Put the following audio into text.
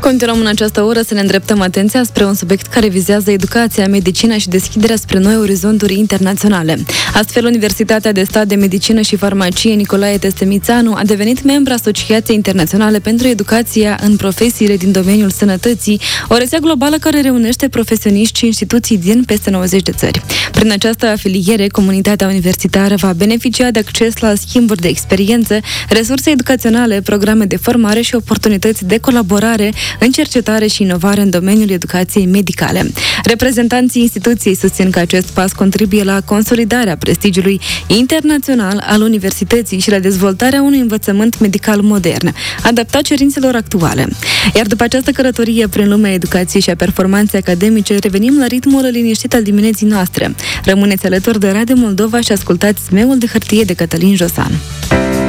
Continuăm în această oră să ne îndreptăm atenția spre un subiect care vizează educația, medicina și deschiderea spre noi orizonturi internaționale. Astfel, Universitatea de Stat de Medicină și Farmacie Nicolae Testemițanu a devenit membru Asociației Internaționale pentru Educația în profesiile din domeniul sănătății, o rețea globală care reunește profesioniști și instituții din peste 90 de țări. Prin această afiliere, comunitatea universitară va beneficia de acces la schimburi de experiențe, resurse educaționale, programe de formare și oportunități de colaborare în cercetare și inovare în domeniul educației medicale. Reprezentanții instituției susțin că acest pas contribuie la consolidarea prestigiului internațional al universității și la dezvoltarea unui învățământ medical modern, adaptat cerințelor actuale. Iar după această călătorie prin lumea educației și a performanței academice, revenim la ritmul liniștit al dimineții noastre. Rămâneți alături de Radio Moldova și ascultați Zmeul de hârtie de Cătălin Josan.